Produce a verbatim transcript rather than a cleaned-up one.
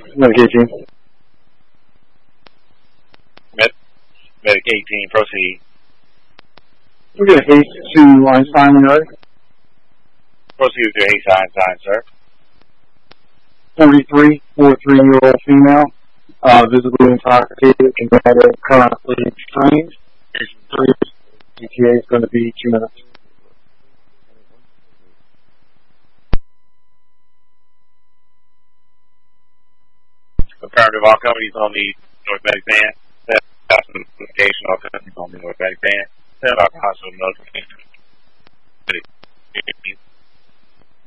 Medicaid team. Med Medicaid team, proceed. We're going to haste to Einstein when you're ready. Proceed with your haste Einstein, sir. forty-three, forty-three-year-old female, uh, visibly intoxicated, combative, currently trained. G T A is going to be two minutes. Affirmative, all companies on the North Medic van. That's the notification, all companies on the North Medic van. Send our hospital notification.